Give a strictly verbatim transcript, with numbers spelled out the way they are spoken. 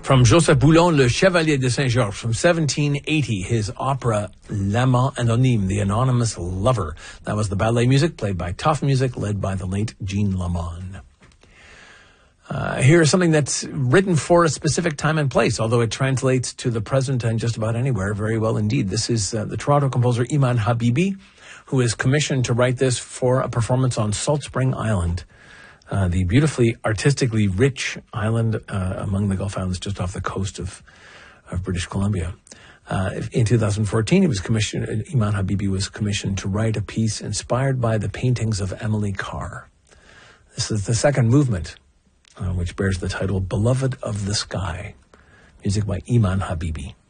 From Joseph Boulon, Le Chevalier de Saint-Georges, from seventeen eighty, his opera L'Amant Anonyme, The Anonymous Lover. That was the ballet music played by Toff Music, led by the late Jean Lamond. Uh, here's something that's written for a specific time and place, although it translates to the present and just about anywhere very well indeed. This is uh, the Toronto composer Iman Habibi, who is commissioned to write this for a performance on Salt Spring Island, uh, the beautifully artistically rich island uh, among the Gulf Islands just off the coast of, of British Columbia. Uh, in two thousand fourteen, he was commissioned, Iman Habibi was commissioned to write a piece inspired by the paintings of Emily Carr. This is the second movement, Uh, which bears the title Beloved of the Sky, music by Iman Habibi.